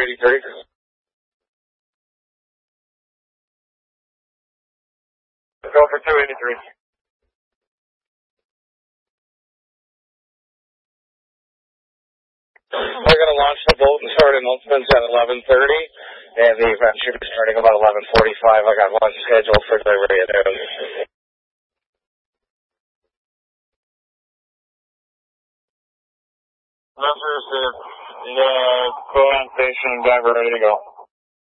283. Go for 283. We're going to launch the boat and start announcements at 11:30, and the event should be starting about 11:45. I got launch scheduled for delivery at noon. That's received. Yeah, go on station, driver ready to go.